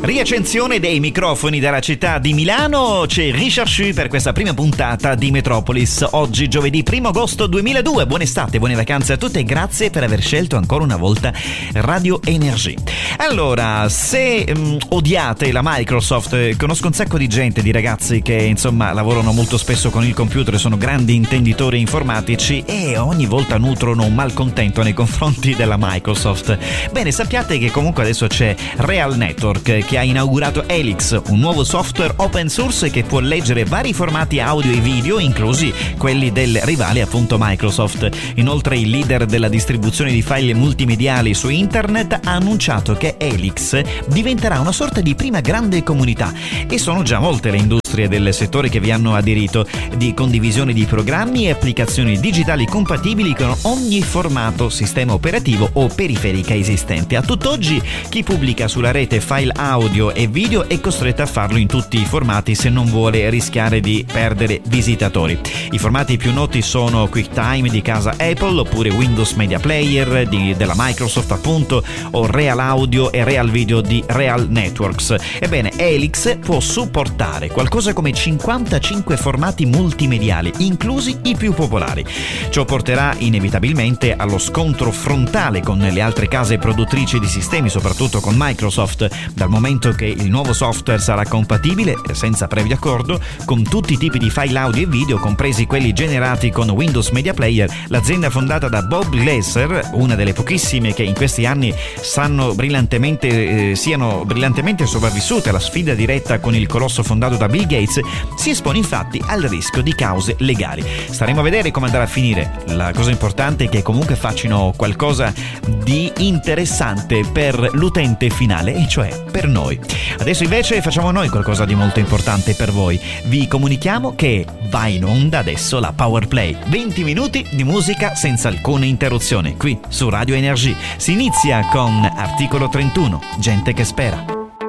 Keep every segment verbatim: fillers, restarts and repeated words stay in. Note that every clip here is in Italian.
Riaccensione dei microfoni dalla città di Milano, c'è Richard Shu per questa prima puntata di Metropolis. Oggi giovedì primo agosto duemiladue. Buona estate, buone vacanze a tutti e grazie per aver scelto ancora una volta Radio Energy. Allora, se um, odiate la Microsoft, conosco un sacco di gente, di ragazzi che insomma lavorano molto spesso con il computer e sono grandi intenditori informatici e ogni volta nutrono un malcontento nei confronti della Microsoft. Bene, sappiate che comunque adesso c'è Real Network che ha inaugurato Helix, un nuovo software open source che può leggere vari formati audio e video, inclusi quelli del rivale appunto Microsoft. Inoltre il leader della distribuzione di file multimediali su internet ha annunciato che Helix diventerà una sorta di prima grande comunità e sono già molte le industrie del settore che vi hanno aderito, di condivisione di programmi e applicazioni digitali compatibili con ogni formato, sistema operativo o periferica esistente. A tutt'oggi chi pubblica sulla rete file audio e video è costretto a farlo in tutti i formati se non vuole rischiare di perdere visitatori. I formati più noti sono QuickTime di casa Apple, oppure Windows Media Player di, della Microsoft appunto, o Real Audio e Real Video di Real Networks. Ebbene, Helix può supportare qualcosa come cinquantacinque formati multimediali, inclusi i più popolari. Ciò porterà inevitabilmente allo scontro frontale con le altre case produttrici di sistemi, soprattutto con Microsoft, dal momento che il nuovo software sarà compatibile, senza previo accordo, con tutti i tipi di file audio e video, compresi quelli generati con Windows Media Player. L'azienda fondata da Bob Glaser, una delle pochissime che in questi anni sanno brillantemente, eh, siano brillantemente sopravvissute alla sfida diretta con il colosso fondato da Bill Gates, si espone infatti al rischio di cause legali. Staremo a vedere come andrà a finire. La cosa importante è che comunque facciano qualcosa di interessante per l'utente finale, e cioè per noi. Adesso invece facciamo noi qualcosa di molto importante per voi. Vi comunichiamo che va in onda adesso la Power Play, venti minuti di musica senza alcuna interruzione qui su Radio Energy. Si inizia con Articolo trentuno, Gente che spera.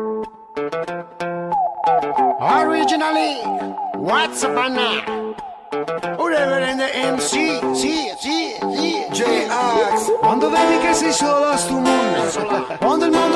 Originally, what's up on now? Whatever in the M C, sì, sì, sì, J-Ax. Quando vedi che sei solo a sto mondo, quando il mondo